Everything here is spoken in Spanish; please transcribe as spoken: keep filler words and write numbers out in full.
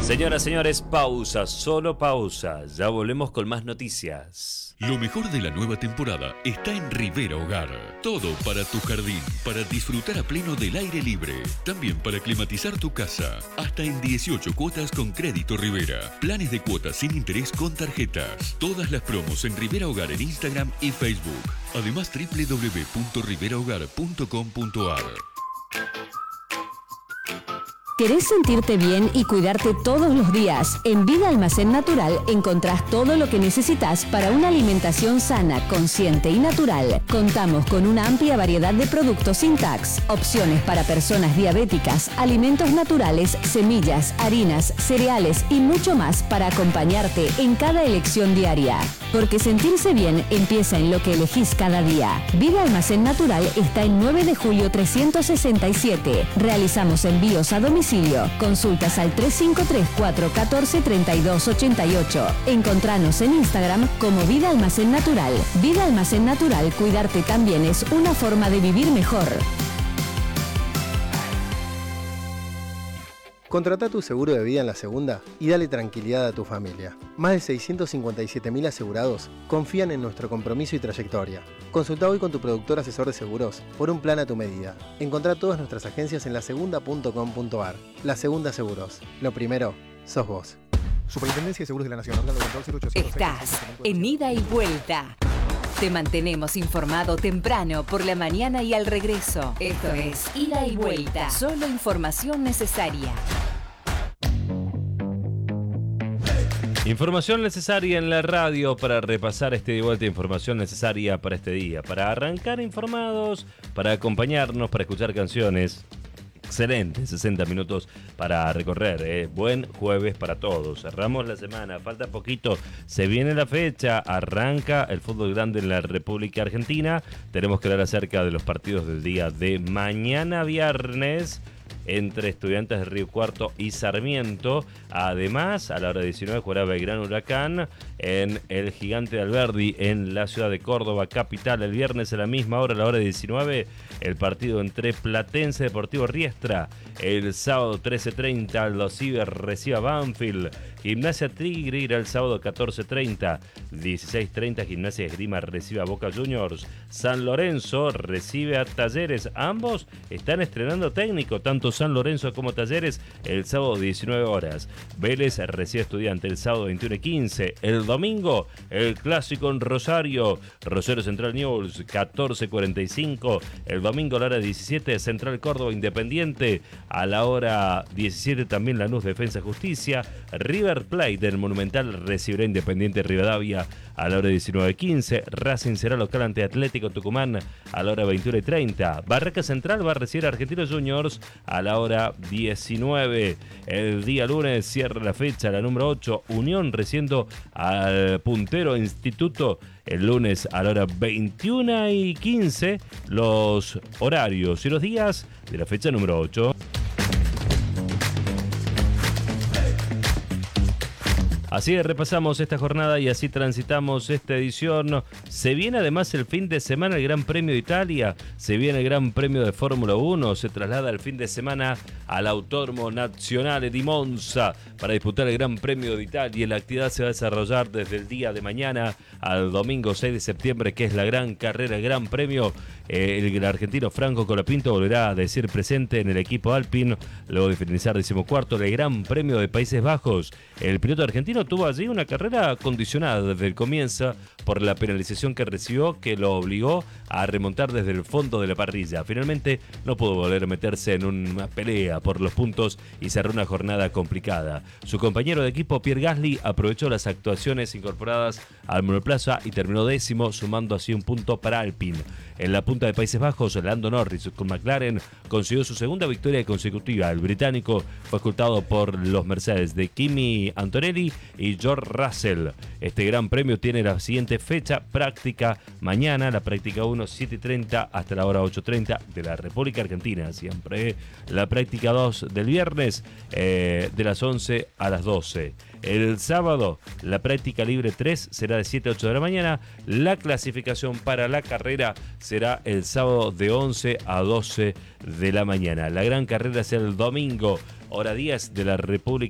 Señoras, señores, pausa, solo pausa. Ya volvemos con más noticias. Lo mejor de la nueva temporada está en Rivera Hogar. Todo para tu jardín, para disfrutar a pleno del aire libre. También para climatizar tu casa. Hasta en dieciocho cuotas con crédito Rivera. Planes de cuotas sin interés con tarjetas. Todas las promos en Rivera Hogar en Instagram y Facebook. Además, doble u doble u doble u punto rivera hogar punto com punto a r. ¿Querés sentirte bien y cuidarte todos los días? En Vida Almacén Natural encontrás todo lo que necesitas para una alimentación sana, consciente y natural. Contamos con una amplia variedad de productos sin tax, opciones para personas diabéticas, alimentos naturales, semillas, harinas, cereales y mucho más para acompañarte en cada elección diaria. Porque sentirse bien empieza en lo que elegís cada día. Vida Almacén Natural está en nueve de julio trescientos sesenta y siete. Realizamos envíos a domicilio. Consultas al tres cinco tres, cuatro uno cuatro, tres dos ocho ocho. Encontranos en Instagram como Vida Almacén Natural. Vida Almacén Natural, cuidarte también es una forma de vivir mejor. Contrata tu seguro de vida en La Segunda y dale tranquilidad a tu familia. Más de seiscientos cincuenta y siete mil asegurados confían en nuestro compromiso y trayectoria. Consulta hoy con tu productor asesor de seguros por un plan a tu medida. Encontrá todas nuestras agencias en la segunda punto com punto a r. La Segunda Seguros. Lo primero, sos vos. Superintendencia de Seguros de la Nación. Estás en Ida y Vuelta. Te mantenemos informado temprano, por la mañana y al regreso. Esto es Ida y Vuelta. Solo información necesaria. Información necesaria en la radio para repasar este de vuelta, información necesaria para este día, para arrancar informados, para acompañarnos, para escuchar canciones. Excelente, sesenta minutos para recorrer, ¿eh? Buen jueves para todos. Cerramos la semana, falta poquito, se viene la fecha, arranca el fútbol grande en la República Argentina. Tenemos que hablar acerca de los partidos del día de mañana viernes entre Estudiantes de Río Cuarto y Sarmiento. Además, a la hora diecinueve jugará Belgrano Huracán en el Gigante de Alberdi en la ciudad de Córdoba, capital. El viernes a la misma hora, a la hora diecinueve, el partido entre Platense Deportivo Riestra. El sábado trece treinta, los Ciber recibe a Banfield. Gimnasia Tigre irá el sábado catorce treinta. dieciséis treinta, Gimnasia Esgrima recibe a Boca Juniors. San Lorenzo recibe a Talleres. Ambos están estrenando técnico, tanto San Lorenzo como Talleres, el sábado diecinueve horas. Vélez recibe a Estudiante el sábado veintiuno quince. El domingo, el clásico en Rosario. Rosario Central News, catorce cuarenta y cinco. El domingo a la hora diecisiete, Central Córdoba Independiente. A la hora diecisiete también Lanús Defensa Justicia. River Plate del Monumental recibirá Independiente Rivadavia a la hora diecinueve quince. Racing será local ante Atlético Tucumán a la hora veintiuno treinta. Barraca Central va a recibir a Argentinos Juniors a la hora diecinueve. El día lunes cierra la fecha, la número ocho. Unión recibiendo al puntero Instituto el lunes a la hora veintiuno y quince. Los horarios y los días de la fecha número ocho. Así repasamos esta jornada y así transitamos esta edición. Se viene además el fin de semana el Gran Premio de Italia, se viene el Gran Premio de Fórmula uno, se traslada el fin de semana al Autódromo Nazionale di Monza para disputar el Gran Premio de Italia. La actividad se va a desarrollar desde el día de mañana al domingo seis de septiembre, que es la gran carrera, el Gran Premio. Eh, el argentino Franco Colapinto volverá a decir presente en el equipo Alpine, luego de finalizar decimocuarto el Gran Premio de Países Bajos. El piloto argentino tuvo allí una carrera condicionada desde el comienzo por la penalización que recibió, que lo obligó a remontar desde el fondo de la parrilla. Finalmente no pudo volver a meterse en una pelea por los puntos y cerró una jornada complicada. Su compañero de equipo Pierre Gasly aprovechó las actuaciones incorporadas al monoplaza y terminó décimo, sumando así un punto para Alpine. En la punta de Países Bajos, Lando Norris con McLaren consiguió su segunda victoria consecutiva. El británico fue escoltado por los Mercedes de Kimi Antonelli y George Russell. Este Gran Premio tiene la siguiente fecha práctica mañana, la práctica uno, siete y treinta hasta la hora ocho y treinta de la República Argentina. Siempre la práctica dos del viernes eh, de las once a las doce. El sábado la práctica libre tres será de siete a ocho de la mañana. La clasificación para la carrera será el sábado de once a doce de la mañana. La gran carrera será el domingo, hora diez de la República